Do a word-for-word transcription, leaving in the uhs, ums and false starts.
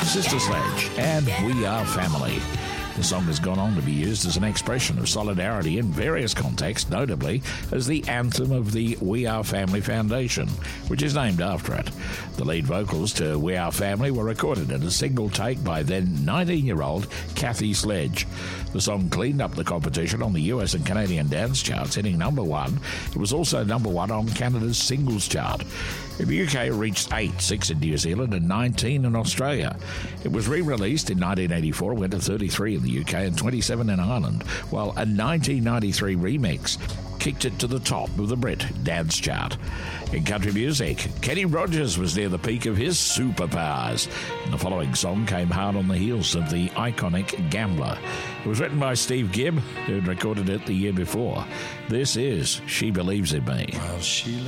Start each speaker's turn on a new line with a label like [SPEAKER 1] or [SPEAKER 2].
[SPEAKER 1] Sister Sledge and We Are Family. The song has gone on to be used as an expression of solidarity in various contexts, notably as the anthem of the We Are Family Foundation, which is named after it. The lead vocals to We Are Family were recorded in a single take by then nineteen-year-old Kathy Sledge. The song cleaned up the competition on the U S and Canadian dance charts, hitting number one. It was also number one on Canada's singles chart. In the U K, it reached eight, six in New Zealand and nineteen in Australia. It was re-released in nineteen eighty-four, went to thirty-three in the U K and twenty-seven in Ireland, while a nineteen ninety-three remix kicked it to the top of the Brit dance chart. In country music, Kenny Rogers was near the peak of his superpowers, and the following song came hard on the heels of the iconic Gambler. It was written by Steve Gibb, who had recorded it the year before. This is She Believes in Me.
[SPEAKER 2] While she